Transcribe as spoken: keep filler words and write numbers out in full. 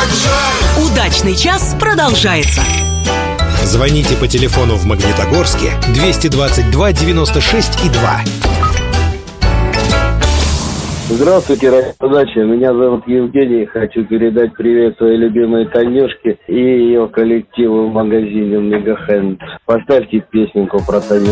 Удачный час продолжается. Звоните по телефону в Магнитогорске двести двадцать два девяносто шесть и два. Здравствуйте, радиодача. Меня зовут Евгений. Хочу передать привет своей любимой Танюшке и ее коллективу в магазине Мегахенд. Поставьте песенку про Танюшку.